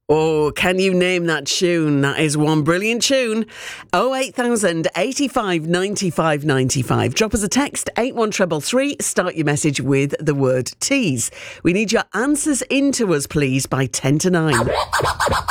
Oh, can you name that tune? That is one brilliant tune. 08000 85 95 95. Drop us a text, 81333. Start your message with the word tease. We need your answers into us, please, by 10 to 9.